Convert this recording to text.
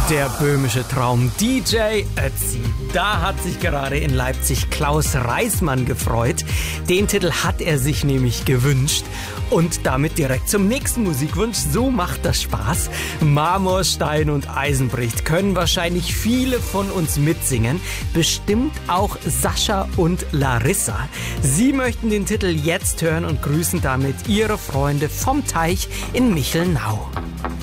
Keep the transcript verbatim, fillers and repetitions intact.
Der böhmische Traum D J Ötzi. Da hat sich gerade in Leipzig Klaus Reismann gefreut. Den Titel hat er sich nämlich gewünscht. Und damit direkt zum nächsten Musikwunsch. So macht das Spaß. Marmor, Stein und Eisen bricht können wahrscheinlich viele von uns mitsingen. Bestimmt auch Sascha und Larissa. Sie möchten den Titel jetzt hören und grüßen damit ihre Freunde vom Teich in Michelnau.